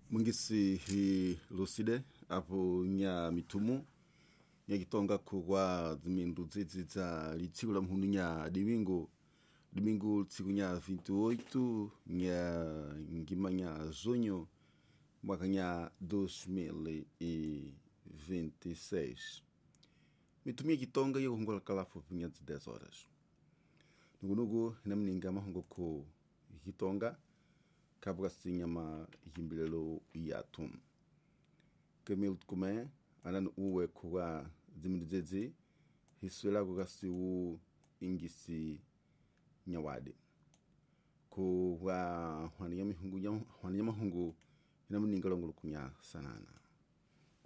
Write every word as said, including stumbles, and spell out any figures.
Mungisi hi Lucide apo nya mitumu nya kitonga kwa zimindu zizi za litsiku la mhunu nya domingo domingo tsiku nya vinte e oito nya ngima nya zonyo mwaka nya dois mil e vinte e seis. Mitumu ya kitonga ya kuhungola kalafu nya dez horas. Nugunugu namninga mahungo ko kitonga kabwa sinyama himbilelo yatum kemil kume anan uwe kuwa zimidezi hiswela kugasi u ingisi nyawade ko wa hwaniyami hungu hwaniyama hungu namninga longolo kunya sanana.